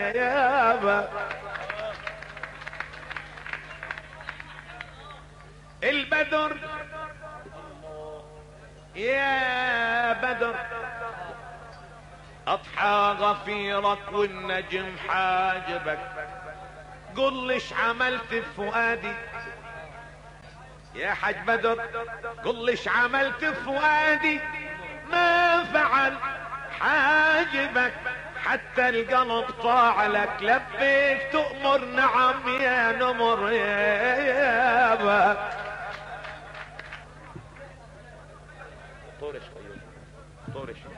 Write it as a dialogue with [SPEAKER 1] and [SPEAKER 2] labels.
[SPEAKER 1] يابا. البدر يا بدر اضحى غفيرك والنجم حاجبك، قل ليش عملت في فؤادي يا حاج بدر، قل ليش عملت في فؤادي ما فعل حاجبك، حتى القلب طاع لك لبيك تؤمر نعم يا نمر يابا. طورش طورش